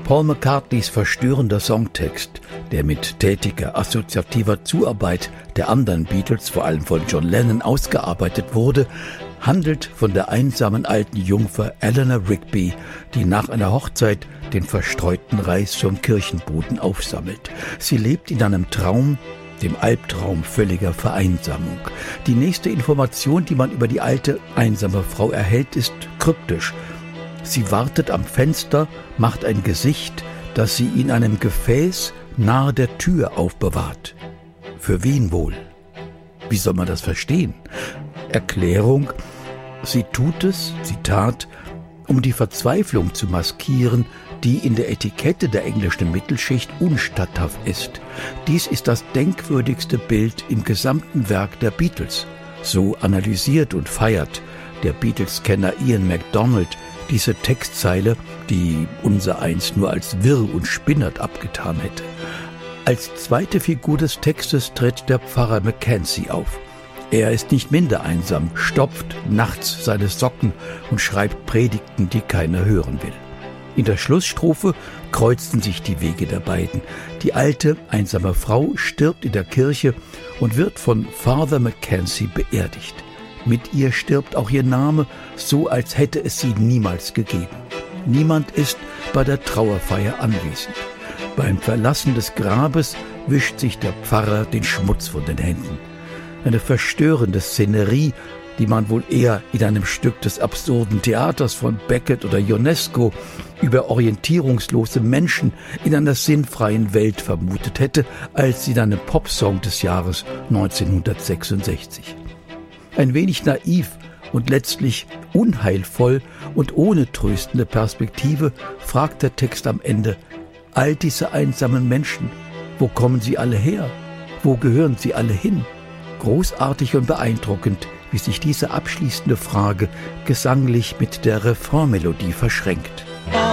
Paul McCartneys verstörender Songtext, der mit tätiger assoziativer Zuarbeit der anderen Beatles, vor allem von John Lennon, ausgearbeitet wurde, handelt von der einsamen alten Jungfer Eleanor Rigby, die nach einer Hochzeit den verstreuten Reis vom Kirchenboden aufsammelt. Sie lebt in einem Traum, dem Albtraum völliger Vereinsamung. Die nächste Information, die man über die alte, einsame Frau erhält, ist kryptisch. Sie wartet am Fenster, macht ein Gesicht, das sie in einem Gefäß nahe der Tür aufbewahrt. Für wen wohl? Wie soll man das verstehen? Erklärung: Sie tut es, Zitat, um die Verzweiflung zu maskieren, die in der Etikette der englischen Mittelschicht unstatthaft ist. Dies ist das denkwürdigste Bild im gesamten Werk der Beatles. So analysiert und feiert der Beatles-Kenner Ian MacDonald diese Textzeile, die unsereins nur als wirr und spinnert abgetan hätte. Als zweite Figur des Textes tritt der Pfarrer Mackenzie auf. Er ist nicht minder einsam, stopft nachts seine Socken und schreibt Predigten, die keiner hören will. In der Schlussstrophe kreuzen sich die Wege der beiden. Die alte, einsame Frau stirbt in der Kirche und wird von Father Mackenzie beerdigt. Mit ihr stirbt auch ihr Name, so als hätte es sie niemals gegeben. Niemand ist bei der Trauerfeier anwesend. Beim Verlassen des Grabes wischt sich der Pfarrer den Schmutz von den Händen. Eine verstörende Szenerie, die man wohl eher in einem Stück des absurden Theaters von Beckett oder Ionesco über orientierungslose Menschen in einer sinnfreien Welt vermutet hätte, als in einem Popsong des Jahres 1966. Ein wenig naiv und letztlich unheilvoll und ohne tröstende Perspektive fragt der Text am Ende: All diese einsamen Menschen, wo kommen sie alle her? Wo gehören sie alle hin? Großartig und beeindruckend, wie sich diese abschließende Frage gesanglich mit der Refrainmelodie verschränkt.